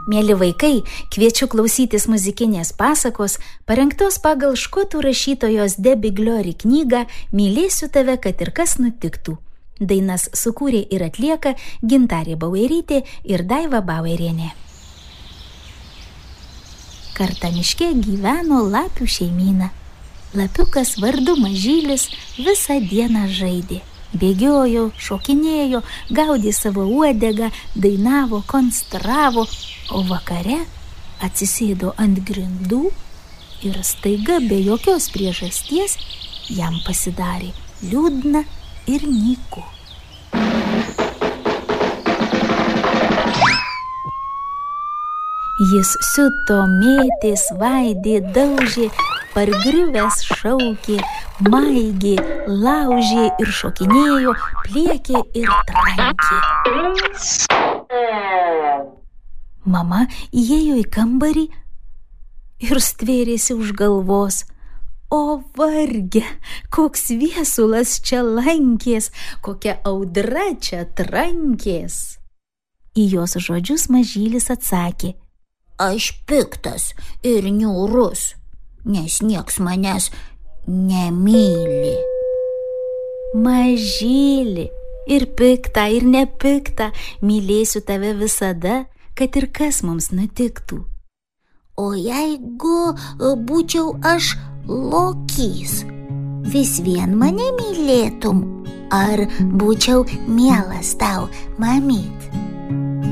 Mieli vaikai, kviečiu klausytis muzikinės pasakos, parengtos pagal škotų rašytojos Debbie Glory knygą Mylėsiu tave, kad ir kas nutiktų. Dainas sukūrė ir atlieka Gintarė Bauerytė ir Daiva Bauerienė. Kartą miške gyveno lapių šeimyna. Lapiukas vardu Mažylis visą dieną žaidė. Bėgiojo, šokinėjo, gaudė savo uodegą, dainavo, konstravo, o vakare atsisėdo ant grindų ir staiga be jokios priežasties jam pasidarė liūdna ir nyku. Jis siuto, mėtė, svaidė, daužė, pargriuvęs šaukė, maigė, laužė ir šokinėjo, pliekė ir trankė. Mama įėjo į kambarį ir stvėrėsi už galvos. O varge, koks viesulas čia lankės, kokia audra čia trankės. Į jos žodžius Mažylis atsakė: Aš piktas ir niūrus, nes nieks manęs nemyli. Mažyli, ir pikta, ir nepikta, mylėsiu tave visada, kad ir kas mums nutiktų. O jeigu būčiau aš lokys, vis vien mane mylėtum, ar būčiau mielas tau, mamyt?